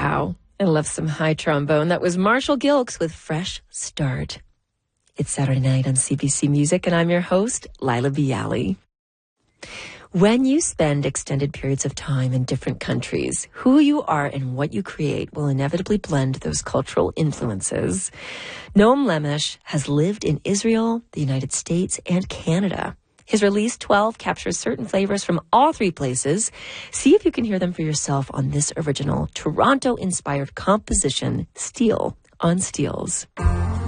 Wow. I love some high trombone. That was Marshall Gilks with Fresh Start. It's Saturday night on CBC Music, and I'm your host, Lila Bialy. When you spend extended periods of time in different countries, who you are and what you create will inevitably blend those cultural influences. Noam Lemesh has lived in Israel, the United States, and Canada. His release 12 captures certain flavors from all three places. See if you can hear them for yourself on this original Toronto-inspired composition, Steel on Steels.